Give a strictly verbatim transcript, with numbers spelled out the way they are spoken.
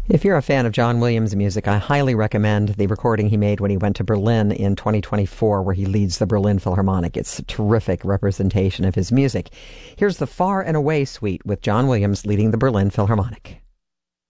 If you're a fan of John Williams' music, I highly recommend the recording he made when he went to Berlin in twenty twenty-four, where he leads the Berlin Philharmonic. It's a terrific representation of his music. Here's the Far and Away Suite with John Williams leading the Berlin Philharmonic.